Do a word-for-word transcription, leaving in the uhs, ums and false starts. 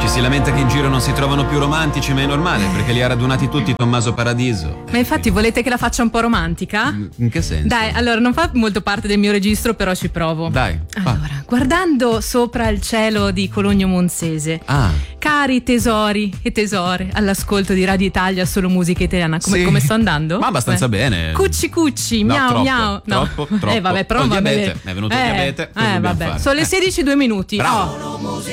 Ci si lamenta che in giro non si trovano più romantici, ma è normale, perché li ha radunati tutti Tommaso Paradiso. Ma infatti volete che la faccia un po' romantica? In che senso? Dai, allora non fa molto parte del mio registro, però ci provo. Dai, fa. Allora, guardando sopra il cielo di Cologno Monzese, Ah. cari tesori e tesore, all'ascolto di Radio Italia, solo musica italiana, come, Sì. come sto andando? Ma abbastanza Eh. bene. Cucci cucci, No, miau troppo, miau. No. troppo, troppo. Eh vabbè, però Col va bene. diabete, mi è venuto il Eh, diabete, cosa Eh dobbiamo vabbè, fare? sono le Eh. sedici e due minuti. Bravo. Oh.